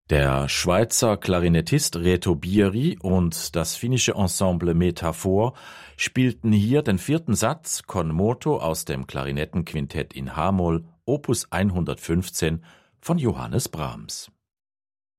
Der Schweizer Klarinettist Reto Bieri und das finnische Ensemble Metaphor spielten hier den 4. Satz con moto aus dem Klarinettenquintett in H-Moll, Opus 115 von Johannes Brahms.